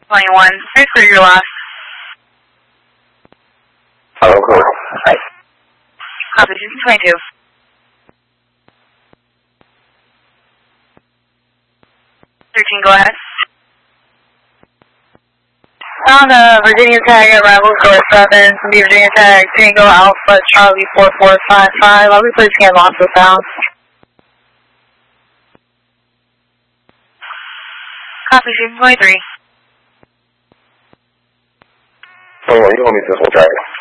21. Here's for your loss. Hello, cool. Hi. Copy, 22. Go ahead. Found a Virginia tag at Rebel Store 7, the Virginia tag Tango Alpha Charlie 4455. I'll be please scan lost with sound. Copy, 23. 21, you hold me to this whole track.